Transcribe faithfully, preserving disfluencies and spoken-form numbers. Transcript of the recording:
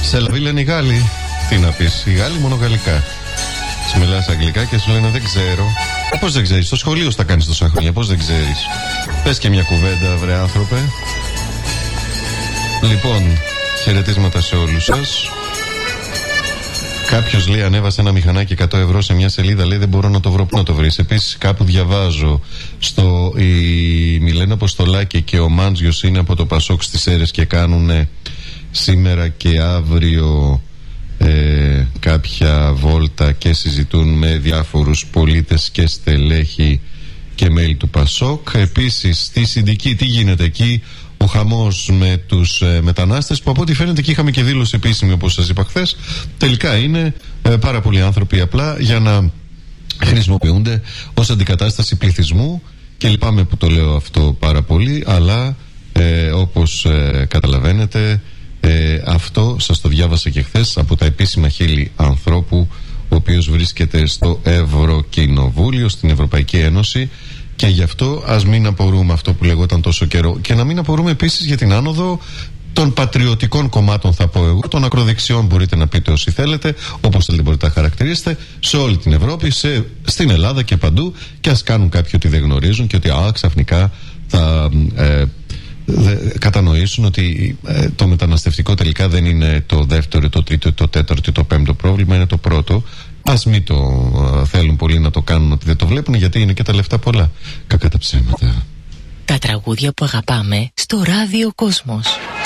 Σε λαβή λένε οι Γάλλοι. Τι να πεις, οι Γάλλοι μόνο γαλλικά. Σου μιλάς αγγλικά και σου λένε δεν ξέρω. Πώς δεν ξέρεις, στο σχολείο στα κάνεις τόσα χρόνια, πώς δεν ξέρεις. Πες και μια κουβέντα, βρε άνθρωπε. Λοιπόν, χαιρετίσματα σε όλους σας. Κάποιος λέει ανέβασε ένα μηχανάκι εκατό ευρώ σε μια σελίδα, λέει δεν μπορώ να το βρω, πού να το βρεις. Επίσης κάπου διαβάζω στο η Μιλένα Αποστολάκη και ο Μάντζιος είναι από το Πασόκ στις Σέρρες και κάνουν σήμερα και αύριο ε, κάποια βόλτα και συζητούν με διάφορους πολίτες και στελέχη και μέλη του Πασόκ. Επίσης στη Συνδική τι γίνεται εκεί, ο χαμός με τους ε, μετανάστες που από ό,τι φαίνεται και είχαμε και δήλωση επίσημη όπως σας είπα χθες, τελικά είναι ε, πάρα πολλοί άνθρωποι απλά για να χρησιμοποιούνται ως αντικατάσταση πληθυσμού και λυπάμαι που το λέω αυτό πάρα πολύ, αλλά ε, όπως ε, καταλαβαίνετε ε, αυτό σας το διάβασα και χθες από τα επίσημα χείλη ανθρώπου ο οποίος βρίσκεται στο Ευρωκοινοβούλιο, στην Ευρωπαϊκή Ένωση. Και γι' αυτό ας μην απορούμε αυτό που λεγόταν τόσο καιρό. Και να μην απορούμε επίσης για την άνοδο των πατριωτικών κομμάτων, θα πω εγώ, των ακροδεξιών μπορείτε να πείτε όσοι θέλετε, όπως θέλετε μπορείτε να χαρακτηρίσετε, σε όλη την Ευρώπη, σε, στην Ελλάδα και παντού. Και ας κάνουν κάποιοι ότι δεν γνωρίζουν και ότι α, ξαφνικά θα ε, δε, κατανοήσουν ότι ε, το μεταναστευτικό τελικά δεν είναι το δεύτερο, το τρίτο, το τέταρτο, το πέμπτο πρόβλημα, είναι το πρώτο. Ας μην το uh, θέλουν πολλοί να το κάνουν ότι δεν το βλέπουν, γιατί είναι και τα λεφτά πολλά. Κακά τα ψέματα. Τα τραγούδια που αγαπάμε στο Ράδιο Κόσμος.